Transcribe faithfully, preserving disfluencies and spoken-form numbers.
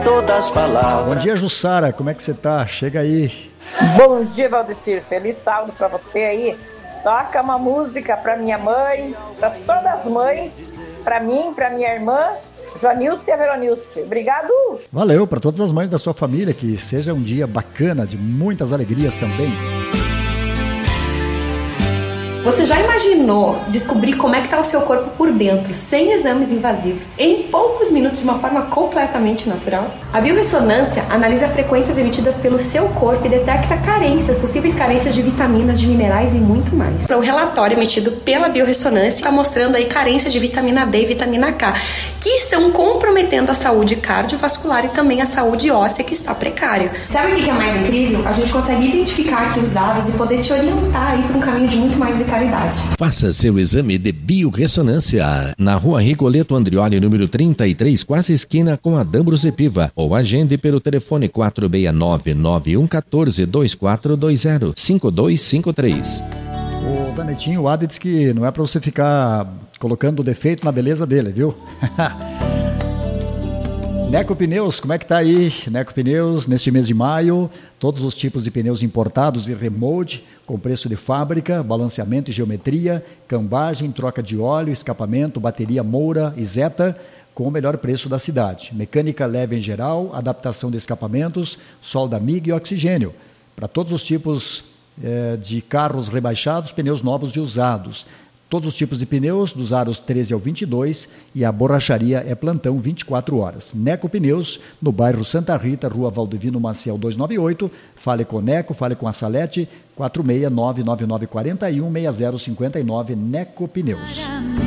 todas as palavras. Bom dia, Jussara, como é que você tá? Chega aí. Bom dia, Valdecir, feliz sábado pra você aí. Toca uma música pra minha mãe, pra todas as mães, pra mim, pra minha irmã, Joanilce e a Veronilce. Obrigado! Valeu, para todas as mães da sua família, que seja um dia bacana, de muitas alegrias também. Você já imaginou descobrir como é que está o seu corpo por dentro, sem exames invasivos, em poucos minutos, de uma forma completamente natural? A biorressonância analisa frequências emitidas pelo seu corpo e detecta carências, possíveis carências de vitaminas, de minerais e muito mais. O relatório emitido pela biorressonância está mostrando aí carências de vitamina D e vitamina K, que estão comprometendo a saúde cardiovascular e também a saúde óssea, que está precária. Sabe o que é mais incrível? A gente consegue identificar aqui os dados e poder te orientar aí para um caminho de muito mais vitalidade. Faça seu exame de biorressonância na Rua Rigoletto Andrioli, número trinta e três, quase esquina com a Dambros Epiva, ou agende pelo telefone quatro seis nove, nove um um quatro, dois quatro dois zero, cinco dois cinco três. Ô, Zanetinho, o Adi disse que não é para você ficar colocando defeito na beleza dele, viu? Neco Pneus, como é que tá aí? Neco Pneus, neste mês de maio, todos os tipos de pneus importados e remold, com preço de fábrica, balanceamento e geometria, cambagem, troca de óleo, escapamento, bateria Moura e Zeta, com o melhor preço da cidade. Mecânica leve em geral, adaptação de escapamentos, solda M I G e oxigênio. Para todos os tipos eh, de carros rebaixados, pneus novos e usados. Todos os tipos de pneus, dos aros treze ao vinte e dois, e a borracharia é plantão vinte e quatro horas. Neco Pneus, no bairro Santa Rita, Rua Valdevino Maciel duzentos e noventa e oito. Fale com Neco, fale com a Salete, quatro seis nove nove nove quatro um, seis zero cinco nove, Neco Pneus.